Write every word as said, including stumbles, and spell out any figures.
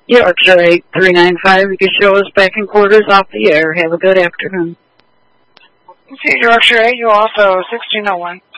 Yorkshire eight three nine five. You can show us back in quarters off the air. Have a good afternoon. See Yorkshire eight, you also sixteen oh one.